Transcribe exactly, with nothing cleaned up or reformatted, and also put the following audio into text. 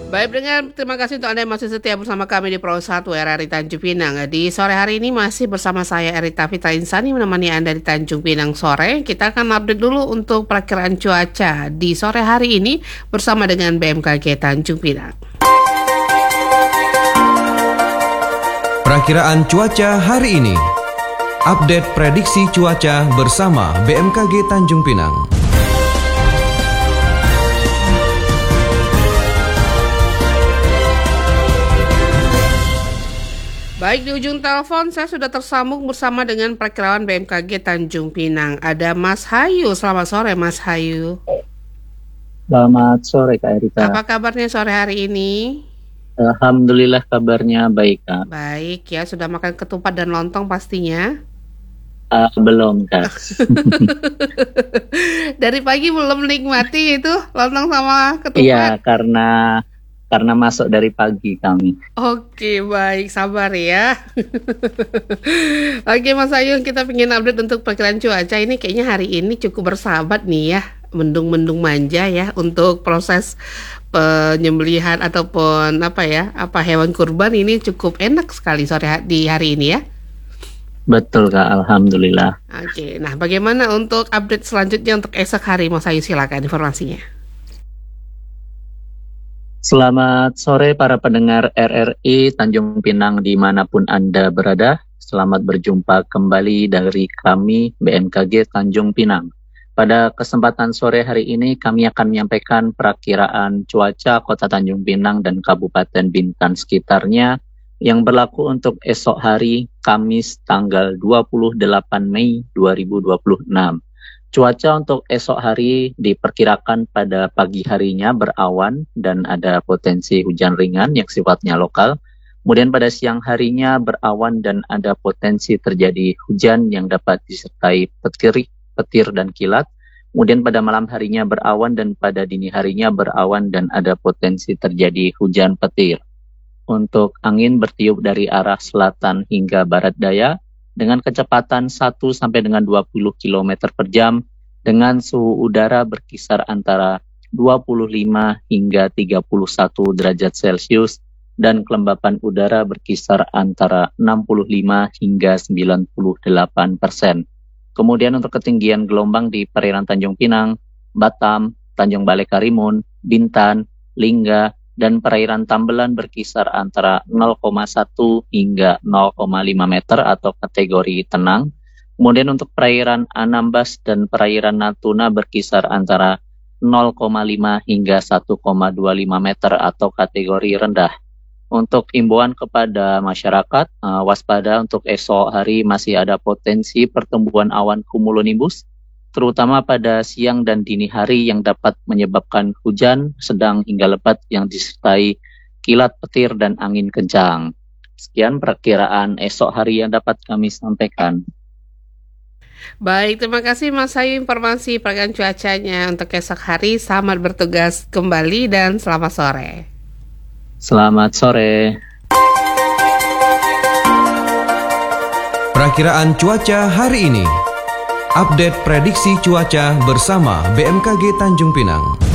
Baik pendengar, terima kasih untuk Anda yang masih setia bersama kami di Pro satu R R I Tanjung Pinang. Di sore hari ini masih bersama saya Erita Fitra Insani menemani Anda di Tanjung Pinang sore. Kita akan update dulu untuk perakiraan cuaca di sore hari ini bersama dengan B M K G Tanjung Pinang. Perakiraan cuaca hari ini. Update prediksi cuaca bersama B M K G Tanjung Pinang. Baik, di ujung telepon saya sudah tersambung bersama dengan perakiraan B M K G Tanjung Pinang. Ada Mas Hayu. Selamat sore Mas Hayu. Selamat sore Kak Erita. Apa kabarnya sore hari ini? Alhamdulillah kabarnya baik Kak. Baik ya, sudah makan ketupat dan lontong pastinya? Uh, belum Kak. Dari pagi belum menikmati itu lontong sama ketupat? Iya, karena karena masuk dari pagi kami. Oke, baik, sabar ya. Oke Mas Ayu, kita ingin update untuk perkiraan cuaca. Ini kayaknya hari ini cukup bersahabat nih ya, mendung-mendung manja ya untuk proses penyembelihan ataupun apa ya, apa hewan kurban ini cukup enak sekali sore di hari ini ya. Betul Kak, alhamdulillah. Oke, nah bagaimana untuk update selanjutnya untuk esok hari Mas Ayu, silakan informasinya. Selamat sore para pendengar R R I Tanjung Pinang dimanapun Anda berada. Selamat berjumpa kembali dari kami B M K G Tanjung Pinang. Pada kesempatan sore hari ini kami akan menyampaikan perakiraan cuaca Kota Tanjung Pinang dan Kabupaten Bintan sekitarnya yang berlaku untuk esok hari Kamis tanggal dua puluh delapan Mei dua ribu dua puluh enam. Cuaca untuk esok hari diperkirakan pada pagi harinya berawan dan ada potensi hujan ringan yang sifatnya lokal. Kemudian pada siang harinya berawan dan ada potensi terjadi hujan yang dapat disertai petir, petir dan kilat. Kemudian pada malam harinya berawan dan pada dini harinya berawan dan ada potensi terjadi hujan petir. Untuk angin bertiup dari arah selatan hingga barat daya dengan kecepatan satu sampai dengan dua puluh kilometer per jam dengan suhu udara berkisar antara dua puluh lima hingga tiga puluh satu derajat Celcius dan kelembapan udara berkisar antara enam puluh lima hingga sembilan puluh delapan persen. Kemudian untuk ketinggian gelombang di perairan Tanjung Pinang, Batam, Tanjung Balai Karimun, Bintan, Lingga, dan perairan Tambelan berkisar antara nol koma satu hingga nol koma lima meter atau kategori tenang. Kemudian untuk perairan Anambas dan perairan Natuna berkisar antara nol koma lima hingga satu koma dua lima meter atau kategori rendah. Untuk imbauan kepada masyarakat, uh, waspada untuk esok hari masih ada potensi pertumbuhan awan cumulonimbus, terutama pada siang dan dini hari yang dapat menyebabkan hujan sedang hingga lebat yang disertai kilat petir dan angin kencang. Sekian perakiraan esok hari yang dapat kami sampaikan. Baik, terima kasih Mas Ayu informasi perakiraan cuacanya untuk esok hari. Selamat bertugas kembali dan selamat sore. Selamat sore. Perakiraan cuaca hari ini. Update prediksi cuaca bersama B M K G Tanjung Pinang.